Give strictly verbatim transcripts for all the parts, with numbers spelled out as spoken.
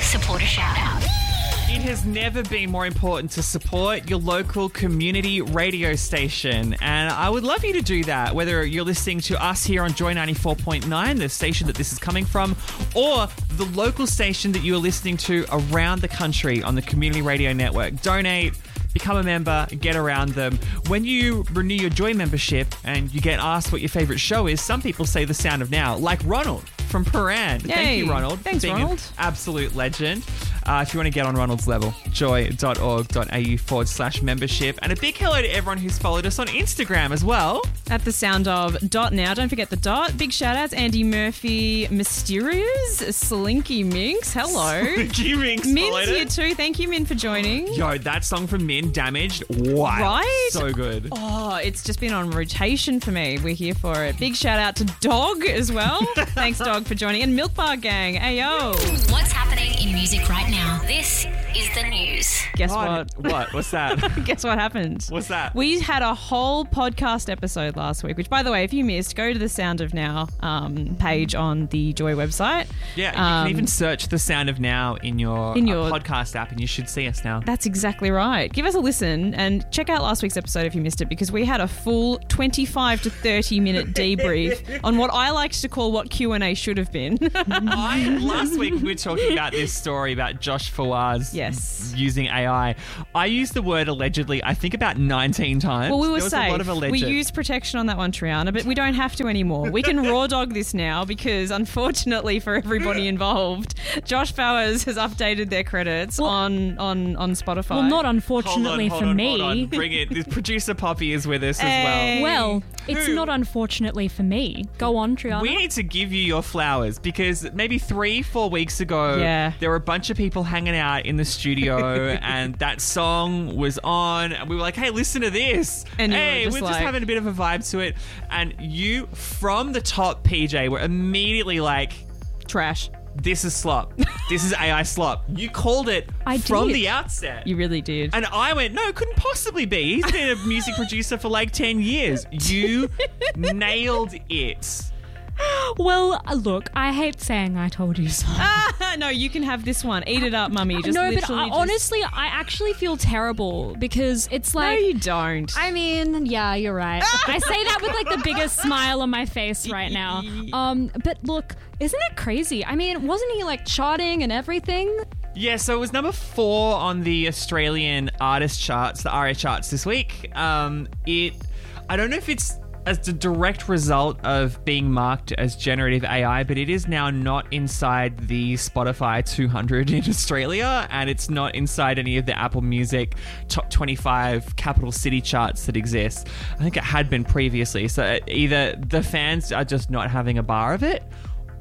Support a shout out. It has never been more important to support your local community radio station, and I would love you to do that, whether you're listening to us here on Joy ninety-four point nine, the station that this is coming from, or the local station that you are listening to around the country on the Community Radio Network. Donate, become a member, get around them. When you renew your Joy membership and you get asked what your favourite show is, some people say The Sound of Now, like Ronald from Paran. Yay. Thank you, Ronald. Thanks, being Ronald. An absolute legend. Uh, if you want to get on Ronald's level, joy.org.au forward slash membership. And a big hello to everyone who's followed us on Instagram as well. At the sound of dot now. Don't forget the dot. Big shout outs. Andy Murphy, Mysterious, Slinky Minx. Hello. Slinky Minx. Min's here too. Thank you, Min, for joining. Yo, that song from Min, Damaged. Wow. Right? So good. Oh, it's just been on rotation for me. We're here for it. Big shout out to Dog as well. Thanks, Dog, for joining. And Milk Bar Gang. Ayo. What's happening in music right now? This is the news. Guess God, what? What? What's that? Guess what happened? What's that? We had a whole podcast episode last week, which, by the way, if you missed, go to the Sound of Now um, page on the Joy website. Yeah, you Um, can even search The Sound of Now in your, in your uh, podcast app and you should see us now. That's exactly right. Give us a listen and check out last week's episode if you missed it, because we had a full twenty-five to thirty minute debrief on what I like to call what Q and A should have been. I, last week we were talking about this story about Josh Fawaz Yes. using A I. I used the word allegedly, I think, about nineteen times. Well, we were there was safe. a lot of alleged. We used protection on that one, Triana, but we don't have to anymore. We can raw dog this now because, unfortunately for everybody involved, Josh Fawaz has updated their credits Well- on, on, on Spotify. Well, not Hold on, unfortunately hold for on, me. hold on. Bring it. This producer Poppy is with us Hey. as well. Well, it's Who? not unfortunately for me. Go on, Triana. We need to give you your flowers because maybe three, four weeks ago, Yeah. there were a bunch of people hanging out in the studio and that song was on and we were like, hey, listen to this. And you were hey, just we're like- just having a bit of a vibe to it. And you, from the top, P J, were immediately like, trash. this is slop. This is A I slop. You called it I from did. the outset. You really did. And I went, no, it couldn't possibly be. He's been a music producer for like ten years. You nailed it. Well, uh, look, I hate saying I told you so. Ah, no, you can have this one. Eat it up, mummy. Just no, but literally I, just- honestly, I actually feel terrible because it's No, like... you don't. I mean, yeah, you're right. I say that with like the biggest smile on my face right now. Um, but look, isn't it crazy? I mean, wasn't he like charting and everything? Yeah, so it was number four on the Australian artist charts, the A R I A charts this week. Um, it, I don't know if it's as the direct result of being marked as generative A I, but it is now not inside the Spotify two hundred in Australia, and it's not inside any of the Apple Music top twenty-five capital city charts that exist. I think it had been previously, so either the fans are just not having a bar of it,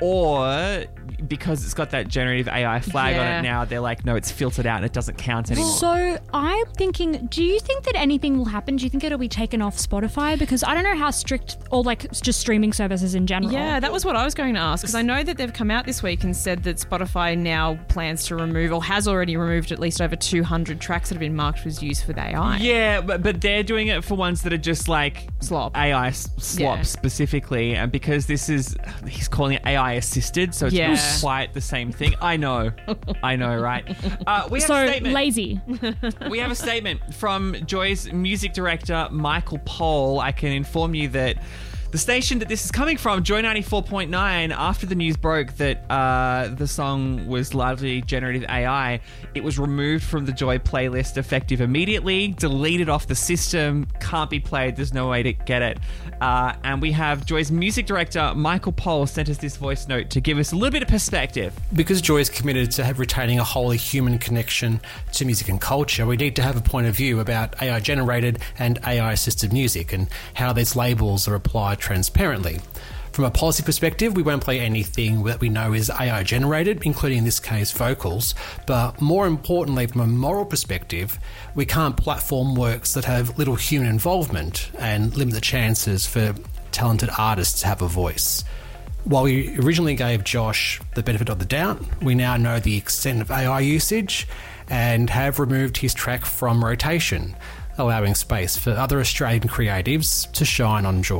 or because it's got that generative A I flag on Yeah. it now, they're like, no, it's filtered out and it doesn't count anymore. So I'm thinking, do you think that anything will happen? Do you think it'll be taken off Spotify? Because I don't know how strict, or like just streaming services in general. Yeah, that was what I was going to ask, because I know that they've come out this week and said that Spotify now plans to remove, or has already removed, at least over two hundred tracks that have been marked as used with A I. Yeah, but, but they're doing it for ones that are just like Slop. A I s- slop Yeah. specifically, and because this is, he's calling it A I assisted, so it's Yeah. not quite the same thing. I know, I know, right? Uh, we have So a statement. lazy. We have a statement from Joy's music director, Michael Pohl. I can inform you that the station that this is coming from, Joy ninety-four point nine, after the news broke that uh, the song was largely generative A I, it was removed from the Joy playlist effective immediately, deleted off the system, can't be played, there's no way to get it. Uh, and we have Joy's music director, Michael Pohl, sent us this voice note to give us a little bit of perspective. Because Joy is committed to have retaining a wholly human connection to music and culture, we need to have a point of view about A I-generated and A I-assisted music and how these labels are applied transparently. From a policy perspective, we won't play anything that we know is A I-generated, including in this case vocals, but more importantly, from a moral perspective, we can't platform works that have little human involvement and limit the chances for talented artists to have a voice. While we originally gave Josh the benefit of the doubt, we now know the extent of A I usage and have removed his track from rotation, allowing space for other Australian creatives to shine on Joy.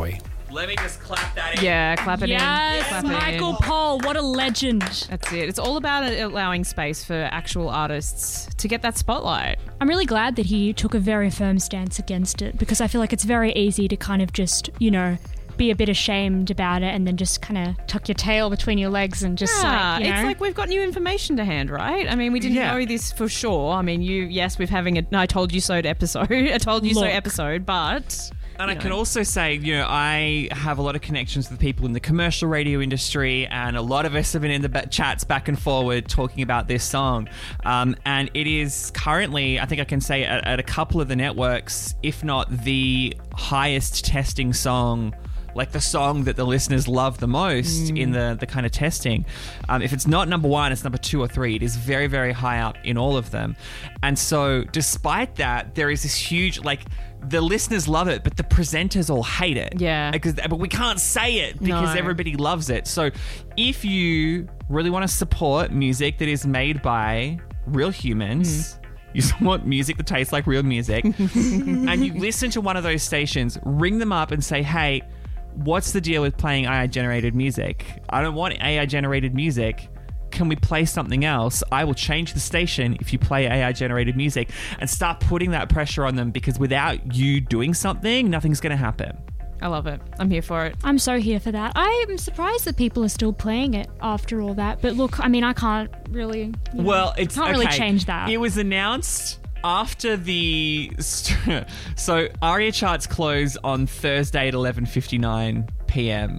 Let me just clap that in. Yeah, clap it Yes, in. Clap it Michael in. Pohl, what a legend. That's it. It's all about allowing space for actual artists to get that spotlight. I'm really glad that he took a very firm stance against it because I feel like it's very easy to kind of just, you know, be a bit ashamed about it and then just kind of tuck your tail between your legs and just Yeah, like, you know. it's like we've got new information to hand, right? I mean, we didn't Yeah. know this for sure. I mean, you, yes, we're having a I told you so episode, a told you so Look. episode, but... And I you can know. also say, you know, I have a lot of connections with people in the commercial radio industry, and a lot of us have been in the ba- chats back and forward talking about this song. Um, and it is currently, I think I can say, at, at a couple of the networks, if not the highest testing song, like the song that the listeners love the most in the, the kind of testing. Um, if it's not number one, it's number two or three. It is very, very high up in all of them. And so despite that, there is this huge, like, the listeners love it, but the presenters all hate it. Yeah. Because, but we can't say it because No. everybody loves it. So if you really want to support music that is made by real humans, you want music that tastes like real music, and you listen to one of those stations, ring them up and say, hey, what's the deal with playing A I-generated music? I don't want A I-generated music. Can we play something else? I will change the station if you play A I-generated music, and start putting that pressure on them, because without you doing something, nothing's going to happen. I love it. I'm here for it. I'm so here for that. I'm surprised that people are still playing it after all that. But look, I mean, I can't really. You know, Well, it's can't really okay. change that. It was announced after the so ARIA charts close on Thursday at eleven fifty-nine p.m.